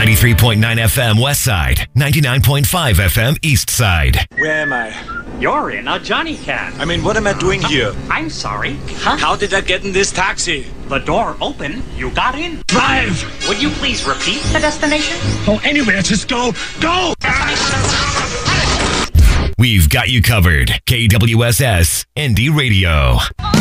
93.9 FM West Side, 99.5 FM East Side. Where am I? You're in a Johnny Cab. I mean, what am I doing here? I'm sorry. Huh? How did I get in this taxi? The door opened. You got in. Drive! Would you please repeat the destination? Oh, anywhere. Just go. Go! We've got you covered. KWSS Indie Radio.